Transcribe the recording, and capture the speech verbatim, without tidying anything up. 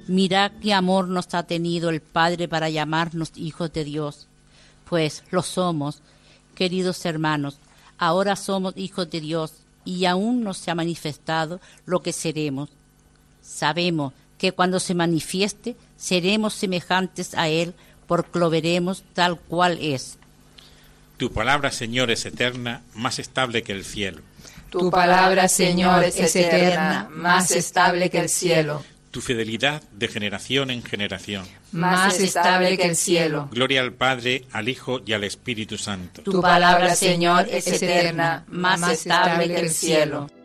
Mirad qué amor nos ha tenido el Padre para llamarnos hijos de Dios. Pues lo somos, queridos hermanos. Ahora somos hijos de Dios y aún no se ha manifestado lo que seremos. Sabemos que cuando se manifieste seremos semejantes a Él, porque lo veremos tal cual es. Tu palabra, Señor, es eterna, más estable que el cielo. Tu palabra, Señor, es eterna, más estable que el cielo. Tu fidelidad de generación en generación. Más estable que el cielo. Gloria al Padre, al Hijo y al Espíritu Santo. Tu palabra, Señor, es eterna, más estable que el cielo.